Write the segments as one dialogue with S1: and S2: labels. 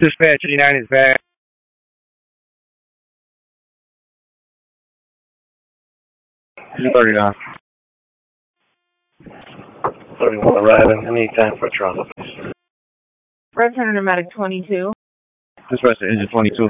S1: Dispatch 89 is back. 239.
S2: 31 arriving. Any time for a trauma, please.
S3: Red Turner Medic 22.
S1: Dispatch to engine 22.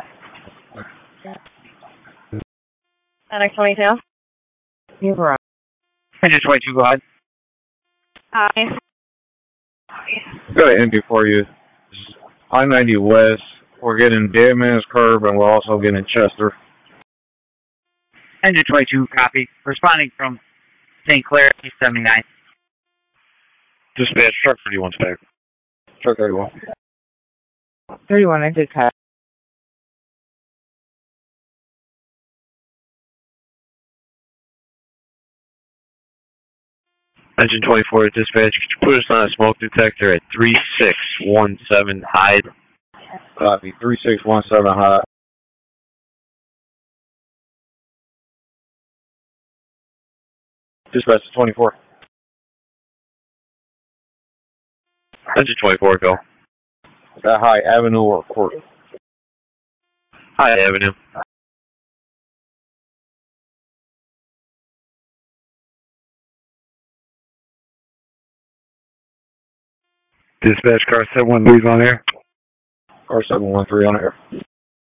S3: Medic 22. You've arrived.
S1: Engine 22, go ahead.
S3: Hi.
S1: Got an NB for you. I-90 West. We're getting Dead Man's Curve, and we're also getting Chester.
S4: Engine 22, copy. Responding from St. Clair, East 79.
S2: Dispatch, truck 31's back.
S1: Truck 31.
S3: 31, I did cut.
S2: Engine 24 dispatch, could you put us on a smoke detector at 3617 Hyde?
S1: Copy. 3617 high. Dispatch to 24.
S2: Engine 24, go.
S1: That High Avenue or Court?
S2: Hyde Avenue.
S1: Dispatch car 713 on air. Car 713 on air.